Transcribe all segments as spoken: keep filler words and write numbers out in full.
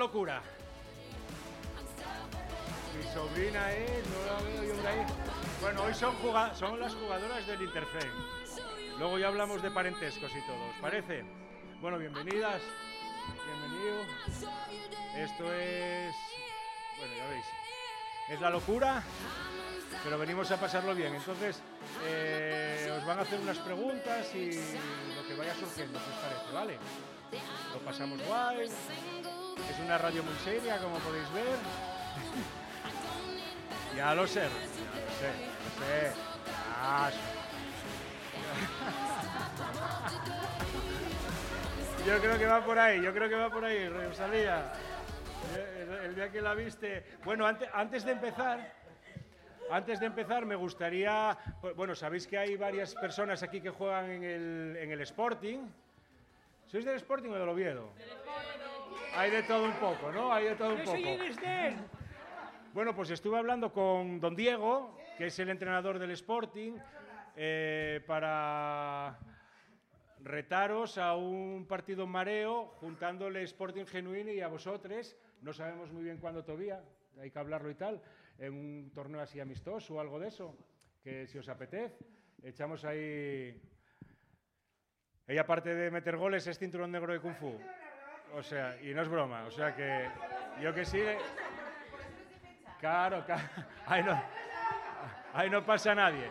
locura. Mi sobrina es, no la veo yo por ahí. Bueno, hoy son, juga son las jugadoras del Interfen. Luego ya hablamos de parentescos y todo, ¿os parece? Bueno, bienvenidas, bienvenido. Esto es, bueno, ya veis, es la locura, pero venimos a pasarlo bien. Entonces, eh, os van a hacer unas preguntas y lo que vaya surgiendo, ¿qué os parece? ¿Vale? Lo pasamos guay. Es una radio muy seria, como podéis ver. Ya lo sé, ya lo sé, lo sé. Ah, yo creo que va por ahí, yo creo que va por ahí, Rosalía. El, el día que la viste. Bueno, antes, antes de empezar, antes de empezar me gustaría, bueno, sabéis que hay varias personas aquí que juegan en el, en el Sporting. ¿Sois del Sporting o del Oviedo? Del Sporting. Hay de todo un poco, ¿no? Hay de todo un poco. Bueno, pues estuve hablando con don Diego, que es el entrenador del Sporting, eh, para retaros a un partido mareo, juntándole Sporting Genuino y a vosotros. No sabemos muy bien cuándo todavía, hay que hablarlo y tal, en un torneo así amistoso o algo de eso, que si os apetece, echamos ahí... Ella, aparte de meter goles, es cinturón negro de Kung Fu. O sea, y no es broma, o sea que yo que sí... Claro, claro. Ahí, no, ahí no pasa nadie.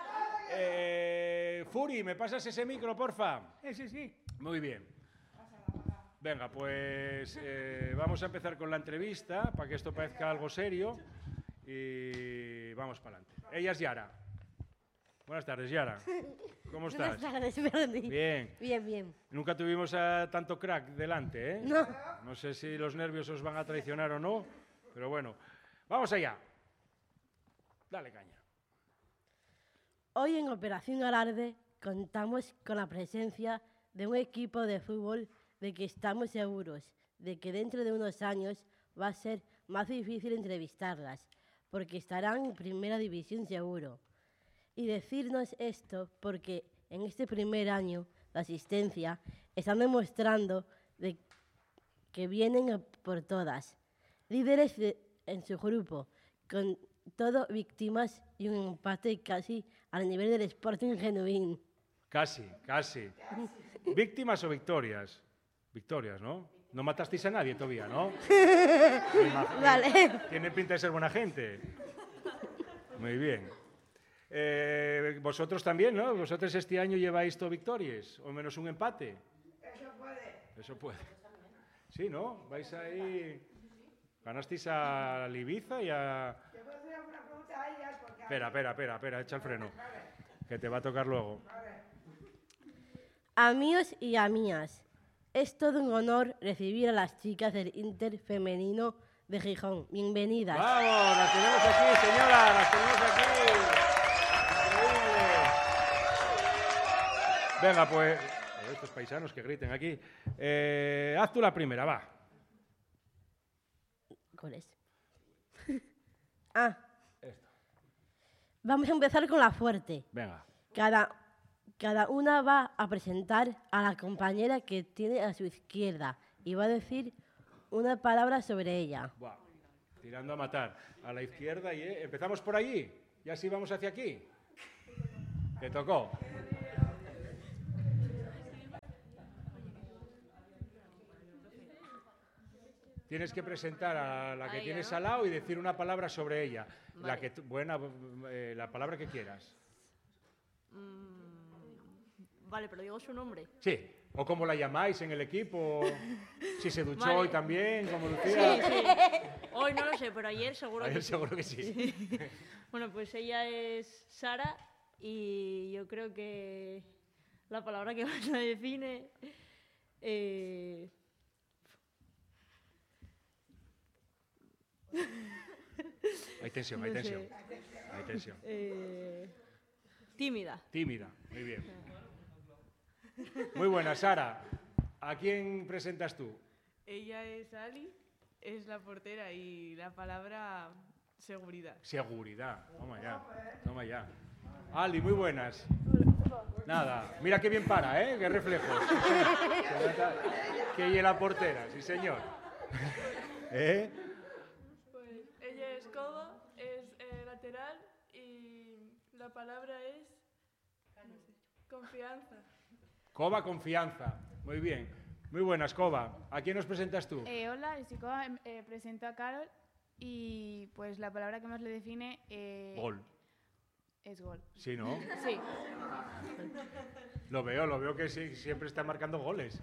Eh, Furi, ¿me pasas ese micro, porfa? Ese sí. Muy bien. Venga, pues eh, vamos a empezar con la entrevista, para que esto parezca algo serio, y vamos para adelante. Ella es Yara. Buenas tardes, Yara. ¿Cómo estás? Buenas tardes, Bernie. Bien. Bien, bien. Nunca tuvimos a tanto crack delante, ¿eh? No. No sé si los nervios os van a traicionar o no, pero bueno. ¡Vamos allá! Dale caña. Hoy en Operación Alarde contamos con la presencia de un equipo de fútbol de que estamos seguros de que dentro de unos años va a ser más difícil entrevistarlas, porque estarán en primera división seguro. Y decirnos esto porque en este primer año de asistencia están demostrando de que vienen a por todas. Líderes de en su grupo, con todo víctimas y un empate casi al nivel del Sporting Genuino. Casi, casi. ¿Víctimas o victorias? Victorias, ¿no? No matasteis a nadie todavía, ¿no? Vale. Tiene pinta de ser buena gente. Muy bien. Eh, vosotros también, ¿no? Vosotros este año lleváis todo victorias, o menos un empate. Eso puede. Eso puede. Sí, ¿no? Vais ahí... Ganasteis a Ibiza y a... Te voy a hacer una pregunta a ellas porque... Espera, espera, espera, espera, echa el freno. Que te va a tocar luego. Amigos y amigas, es todo un honor recibir a las chicas del Inter femenino de Gijón. Bienvenidas. ¡Vamos! Las tenemos aquí, señora, las tenemos aquí. Increíble. Venga, pues... Estos paisanos que griten aquí. Eh, haz tú la primera, va. ¿Cuál es? Ah. Esto. Vamos a empezar con la fuerte. Venga. Cada, cada una va a presentar a la compañera que tiene a su izquierda y va a decir una palabra sobre ella. Buah. Tirando a matar. A la izquierda y... Eh, ¿empezamos por allí? ¿Y así vamos hacia aquí? Te tocó. Tienes que presentar a la que Ahí, tienes ¿no? al lado y decir una palabra sobre ella. Vale. La que tú- buena, eh, la palabra que quieras. Mm, vale, pero digo su nombre. Sí. O cómo la llamáis en el equipo. Si se duchó Vale. hoy también, como Sí, Lucía. sí. Hoy no lo sé, pero ayer seguro Ayer que sí. seguro que sí. Bueno, pues ella es Sara y yo creo que la palabra que más la define... Eh... Hay tensión, hay No sé. tensión. Hay tensión. eh, Tímida. Tímida. Muy bien. Muy buena, Sara. ¿A quién presentas tú? Ella es Ali, es la portera y la palabra seguridad. Seguridad. Toma ya. Toma ya. Ali, muy buenas. Nada. Mira qué bien para, ¿eh? Qué reflejos. Que ella la portera, sí señor. ¿Eh? Pues ella es coba, es eh, lateral y la palabra es no sé, confianza. Coba, confianza. Muy bien. Muy buenas, Coba. ¿A quién nos presentas tú? Eh, hola, soy Coba, eh, presento a Carol y pues la palabra que más le define eh, Gol. es gol. Sí, ¿no? Sí. Lo veo, lo veo que sí, siempre está marcando goles.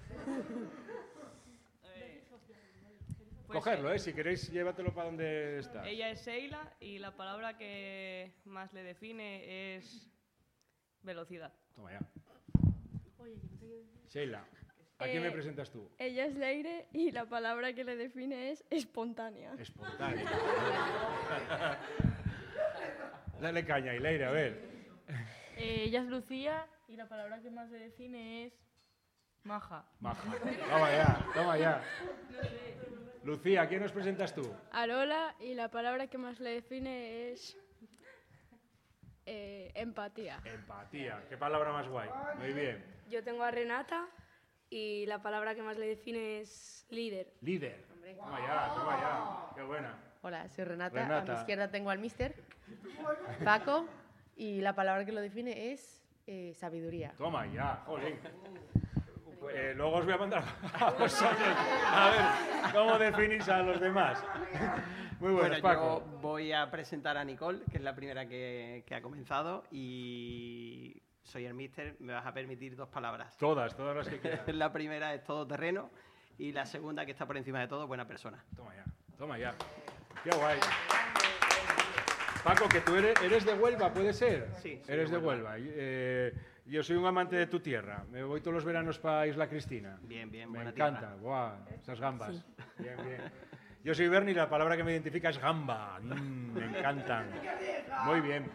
Pues, Cogerlo, ¿eh? Si queréis, llévatelo para donde está. Ella es Sheila y la palabra que más le define es velocidad. Toma ya. Sheila, ¿a quién me Eh, presentas tú? Ella es Leire y la palabra que le define es espontánea. Espontáneo. Dale caña, Leire, a ver. Eh, ella es Lucía y la palabra que más le define es maja. Maja. Toma ya, toma ya. Lucía, ¿a quién nos presentas tú? Arola y la palabra que más le define es eh, empatía. Empatía. ¿Qué palabra más guay? Muy bien. Yo tengo a Renata y la palabra que más le define es líder. Líder. Toma ya, toma ya. Qué buena. Hola, soy Renata. Renata. A mi izquierda tengo al mister Paco y la palabra que lo define es eh, sabiduría. Toma ya, jolín. Eh, luego os voy a mandar a vosotros a ver cómo definís a los demás. Muy buenas, Bueno, Paco. yo voy a presentar a Nicole, que es la primera que, que ha comenzado, y soy el míster. Me vas a permitir dos palabras. Todas, todas las que quieras. La primera es todoterreno y la segunda, que está por encima de todo, buena persona. Toma ya, toma ya. Qué guay. Paco, que tú eres, eres de Huelva, ¿puede ser? Sí, soy Eres de de Huelva. Y, eh, yo soy un amante de tu tierra. Me voy todos los veranos para Isla Cristina. Bien, bien, Me buena encanta. tierra. Buah, esas gambas. Bien, bien. Yo soy Bernie y la palabra que me identifica es gamba. Mm, me encantan. Muy bien.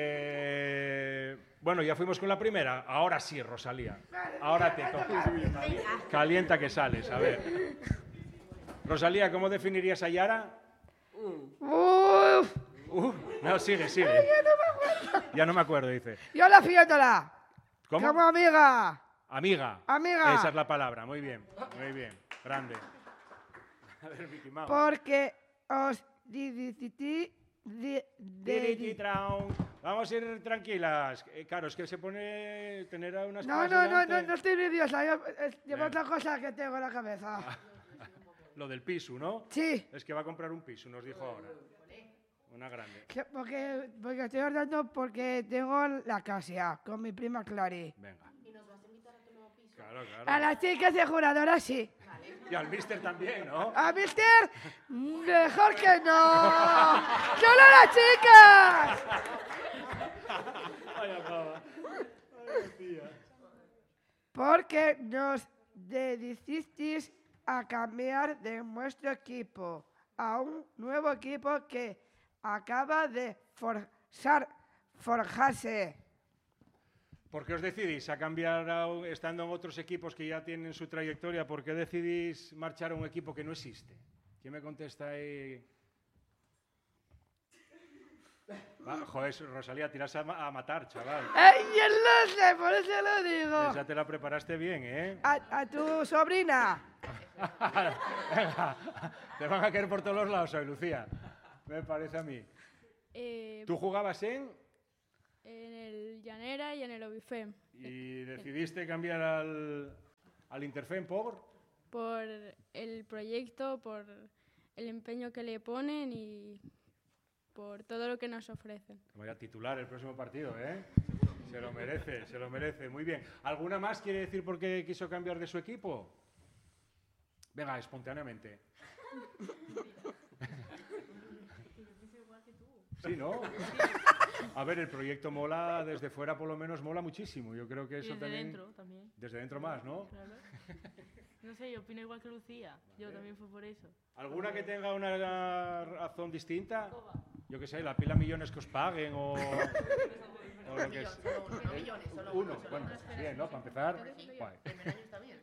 Eh, bueno, ya fuimos con la primera. Ahora sí, Rosalía. Ahora te toca. Calienta que sales, a ver. Rosalía, ¿cómo definirías a Yara? Uf, Uh, no, sigue, sigue. Ya no me acuerdo, dice. yo la fiéndola. ¿Cómo? Como amiga. Amiga. Amiga. Esa es la palabra. Muy bien, muy bien. Grande. A ver, Mickey Mouse. Porque os di di di di di Diri, di- traun. Vamos a ir tranquilas. Eh, claro, es que se pone tener a unas No, cosas no, no, delante. no, no estoy nerviosa. Yo, es, llevo Venga. otra cosa que tengo en la cabeza. Lo del piso, ¿no? Sí. Es que va a comprar un piso, nos dijo ahora. Una grande. Que- Porque, porque estoy ordenando porque tengo la casa con mi prima Clary. Venga. Claro, A claro. las chicas de juradoras sí. Y al mister también, ¿no? A Mister, mejor que no. ¡Solo las chicas! Vaya pava. Ay, tía. Porque nos decidisteis a cambiar de nuestro equipo a un nuevo equipo que acaba de forzar, forjarse. ¿Por qué os decidís a cambiar, a un- estando en otros equipos que ya tienen su trayectoria, por qué decidís marchar a un equipo que no existe? ¿Quién me contesta ahí? Va, joder, Rosalía, tiras a, ma- a matar, chaval. ¡Ey, yo lo sé! Por eso lo digo. Esa te la preparaste bien, ¿eh? A, a tu sobrina. Venga, te van a caer por todos los lados hoy, Lucía. Me parece a mí. Eh, ¿Tú jugabas en en el Llanera y en el Obifem. y decidiste cambiar al, al Interfem por? Por el proyecto, por el empeño que le ponen y por todo lo que nos ofrecen. Voy a titular el próximo partido, ¿eh? Se lo merece, se lo merece. Muy bien. ¿Alguna más quiere decir por qué quiso cambiar de su equipo? Venga, espontáneamente. Sí, ¿no? A ver, el proyecto mola, desde fuera por lo menos mola muchísimo. Yo creo que Y eso desde también... dentro también. Desde dentro más, ¿no? Claro. No sé, yo opino igual que Lucía. Yo también fue por eso. ¿Alguna que tenga una razón distinta? Yo qué sé, la pila millones que os paguen o... o lo que es. No millones, solo Uno, solo bueno, uno. bien, ¿no? Para empezar, guay. El año está bien.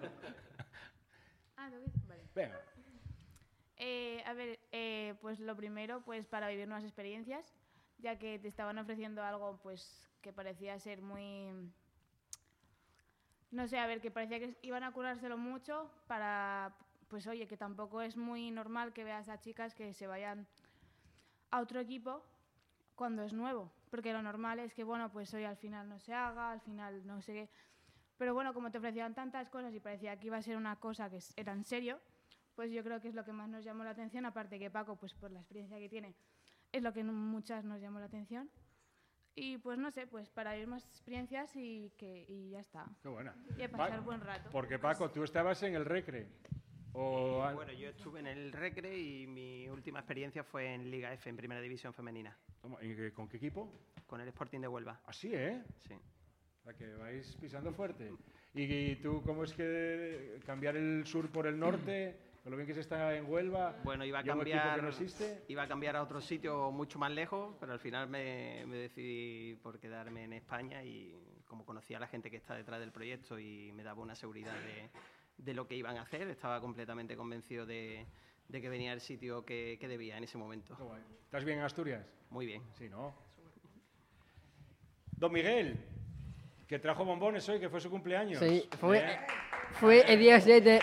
Ah, ¿tengo que- vale. Venga. Eh, a ver, eh, pues lo primero, pues para vivir nuevas experiencias, ya que te estaban ofreciendo algo, pues que parecía ser muy, no sé, a ver, que parecía que iban a curárselo mucho para pues oye, que tampoco es muy normal que veas a chicas que se vayan a otro equipo cuando es nuevo, porque lo normal es que, bueno, pues hoy al final no se haga, al final no sé qué. Pero bueno, como te ofrecían tantas cosas y parecía que iba a ser una cosa que era en serio, pues yo creo que es lo que más nos llamó la atención, aparte que Paco, pues por la experiencia que tiene, es lo que muchas nos llamó la atención. Y pues no sé, pues para ir más experiencias y, que, y ya está. Qué buena. Y a pasar Pa- buen rato. Porque Paco, tú estabas en el Recre. O... Eh, bueno, yo estuve en el Recre y mi última experiencia fue en Liga F, en Primera División Femenina. ¿Y qué- con qué equipo? Con el Sporting de Huelva. Así, ¿eh? Sí. O sea, que vais pisando fuerte. ¿Y, y tú cómo es que cambiar el sur por el norte, con lo bien que se está en Huelva? Bueno, iba a y un equipo cambiar, que no existe? iba a cambiar a otro sitio mucho más lejos, pero al final me, me decidí por quedarme en España y como conocía a la gente que está detrás del proyecto y me daba una seguridad de, de lo que iban a hacer, estaba completamente convencido de, de que venía el sitio que, que debía en ese momento. Qué guay. ¿Estás bien en Asturias? Muy bien. Sí, ¿no? Don Miguel, que trajo bombones hoy, que fue su cumpleaños. Sí, fue, ¿Eh? fue el día siete